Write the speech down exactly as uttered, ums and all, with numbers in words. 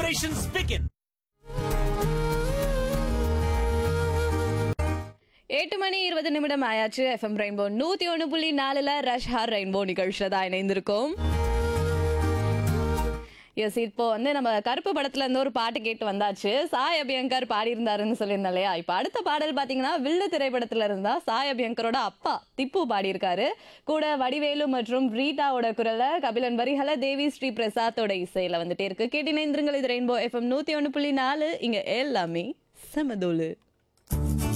Operations begin. எட்டு மணி இருபது நிமிடம் ஆயாச்சு. எஃப்எம் ரெயின்போ நூத்தி ஒண்ணு புள்ளி நாலுல ரஷ் ஹார் ரெயின்போ நிகழ்ச்சியில தான் இணைந்திருக்கோம். எஸ், இப்போ வந்து நம்ம கருப்பு படத்துல இருந்து ஒரு பாட்டு கேட்டு வந்தாச்சு. சாய் அபியங்கர் பாடியிருந்தாருன்னு சொல்லியிருந்தோம் இல்லையா? இப்போ அடுத்த பாடல் பாத்தீங்கன்னா வில்லு திரைப்படத்துல இருந்தா சாய் அபியங்கரோட அப்பா திப்பு பாடியிருக்காரு. கூட வடிவேலு மற்றும் ரீட்டாவோட குரல கபிலன் வரிகள தேவி ஸ்ரீ பிரசாத்தோட இசையில வந்துட்டே இருக்கு. கேட்டு இணைந்திருங்கள். இது ரெயின்போ எஃப்எம் நூத்தி ஒண்ணு புள்ளி நாலு. இங்க எல்லாமே சமதோலு.